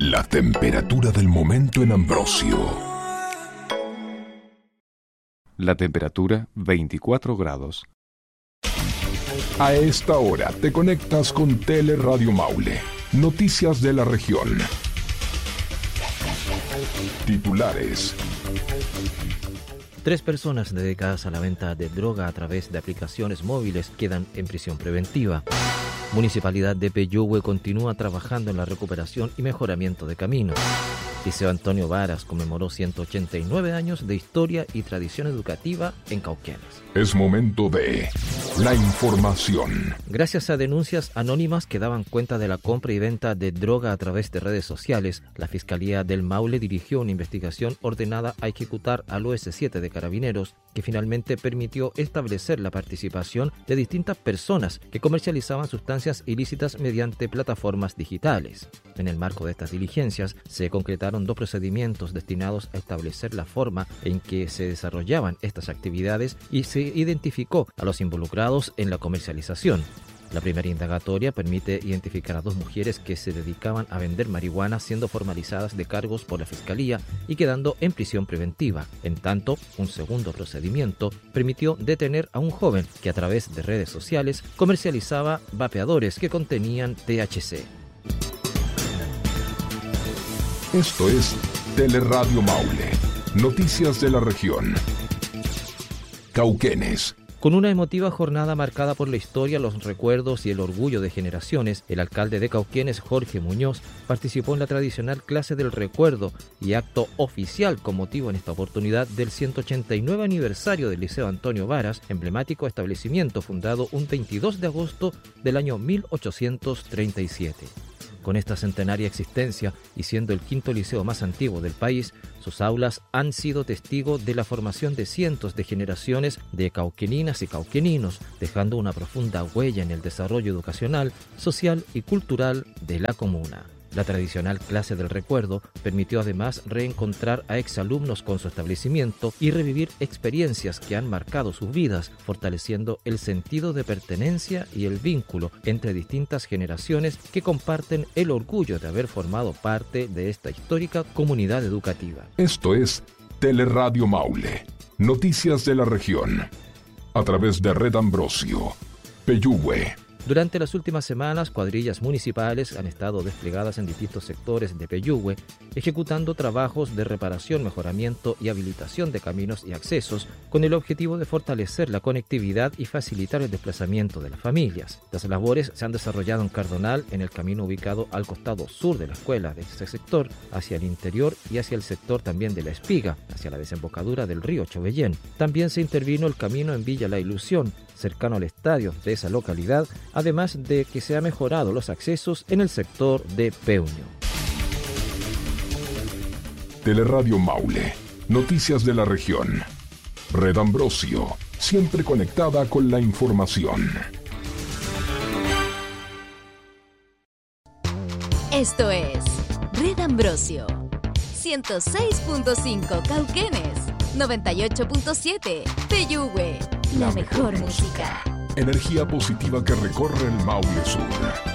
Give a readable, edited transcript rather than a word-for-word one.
La temperatura del momento en Ambrosio. La temperatura 24 grados. A esta hora te conectas con Teleradio Maule. Noticias de la región. Titulares. 3 personas dedicadas a la venta de droga a través de aplicaciones móviles quedan en prisión preventiva. Municipalidad de Peyúgue continúa trabajando en la recuperación y mejoramiento de caminos. Liceo Antonio Varas conmemoró 189 años de historia y tradición educativa en Cauquenes. Es momento de la información. Gracias a denuncias anónimas que daban cuenta de la compra y venta de droga a través de redes sociales, la Fiscalía del Maule dirigió una investigación ordenada a ejecutar al OS7 de Carabineros, que finalmente permitió establecer la participación de distintas personas que comercializaban sustancias ilícitas mediante plataformas digitales. En el marco de estas diligencias, se concretaron 2 procedimientos destinados a establecer la forma en que se desarrollaban estas actividades y se identificó a los involucrados en la comercialización. La primera indagatoria permite identificar a 2 mujeres que se dedicaban a vender marihuana, siendo formalizadas de cargos por la Fiscalía y quedando en prisión preventiva. En tanto, un segundo procedimiento permitió detener a un joven que a través de redes sociales comercializaba vapeadores que contenían THC. Esto es Teleradio Maule. Noticias de la región. Cauquenes. Con una emotiva jornada marcada por la historia, los recuerdos y el orgullo de generaciones, el alcalde de Cauquenes, Jorge Muñoz, participó en la tradicional clase del recuerdo y acto oficial con motivo en esta oportunidad del 189 aniversario del Liceo Antonio Varas, emblemático establecimiento fundado un 22 de agosto del año 1837. Con esta centenaria existencia y siendo el 5º liceo más antiguo del país, sus aulas han sido testigo de la formación de cientos de generaciones de cauqueninas y cauqueninos, dejando una profunda huella en el desarrollo educacional, social y cultural de la comuna. La tradicional clase del recuerdo permitió además reencontrar a exalumnos con su establecimiento y revivir experiencias que han marcado sus vidas, fortaleciendo el sentido de pertenencia y el vínculo entre distintas generaciones que comparten el orgullo de haber formado parte de esta histórica comunidad educativa. Esto es Teleradio Maule. Noticias de la región. A través de Red Ambrosio. Peyúgue. Durante las últimas semanas, cuadrillas municipales han estado desplegadas en distintos sectores de Peyúgue, ejecutando trabajos de reparación, mejoramiento y habilitación de caminos y accesos, con el objetivo de fortalecer la conectividad y facilitar el desplazamiento de las familias. Las labores se han desarrollado en Cardonal, en el camino ubicado al costado sur de la escuela de ese sector, hacia el interior y hacia el sector también de La Espiga, hacia la desembocadura del río Chovellén. También se intervino el camino en Villa La Ilusión, cercano al estadio de esa localidad, además de que se han mejorado los accesos en el sector de Peuño. Teleradio Maule. Noticias de la región. Red Ambrosio. Siempre conectada con la información. Esto es Red Ambrosio. 106.5 Cauquenes. 98.7 Peyúgue. La mejor música. Energía positiva que recorre el Maule Sur.